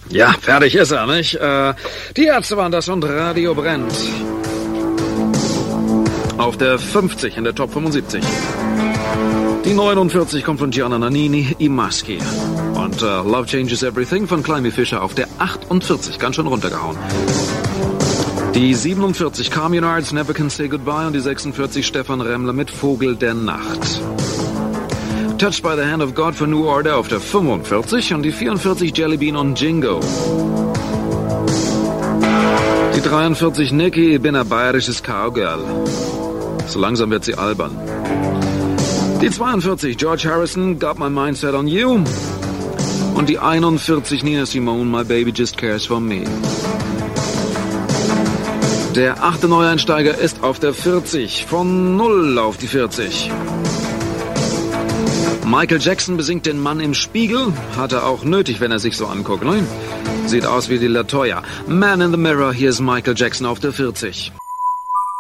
Ja, fertig ist er, nicht? Die Ärzte waren das und Radio brennt. Auf der 50 in der Top 75. Die 49 kommt von Gianna Nannini, I Maschi. Und Love Changes Everything von Climby Fisher auf der 48, ganz schön runtergehauen. Die 47 Communards, Never Can Say Goodbye und die 46 Stefan Remmler mit Vogel der Nacht. Touched by the Hand of God für New Order auf der 45 und die 44 Jellybean und Jingo. Die 43 Nicki, ich bin ein bayerisches Cowgirl. So langsam wird sie albern. Die 42 George Harrison, Got My Mindset on You. Und die 41 Nina Simone, My Baby Just Cares for Me. Der 8. Neueinsteiger ist auf der 40, von 0 auf die 40. Michael Jackson besingt den Mann im Spiegel. Hat er auch nötig, wenn er sich so anguckt, ne? Sieht aus wie die LaToya. Man in the Mirror, hier ist Michael Jackson auf der 40.